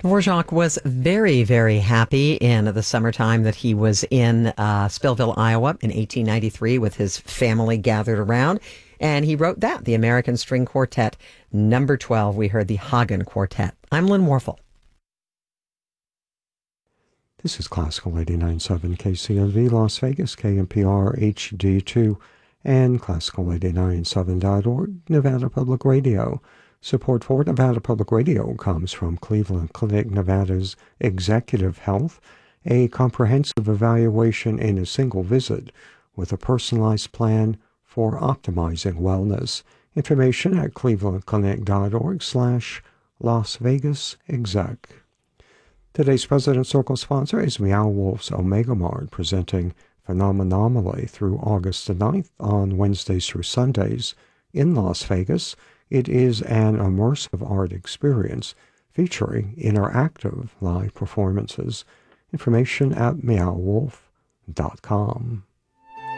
Dvorak was very, very happy in the summertime that he was in Spillville, Iowa in 1893 with his family gathered around. And he wrote that, the American String Quartet, number 12. We heard the Hagen Quartet. I'm Lynn Warfel. This is Classical 89.7 KCMV Las Vegas, KMPR HD2, and Classical897.org, Nevada Public Radio. Support for Nevada Public Radio comes from Cleveland Clinic, Nevada's Executive Health, a comprehensive evaluation in a single visit with a personalized plan for optimizing wellness. Information at clevelandclinic.org/Las Vegas Exec. Today's President Circle sponsor is Meow Wolf's Omega Mart, presenting Phenomenomally through August the 9th on Wednesdays through Sundays in Las Vegas. It is an immersive art experience featuring interactive live performances. Information at meowwolf.com.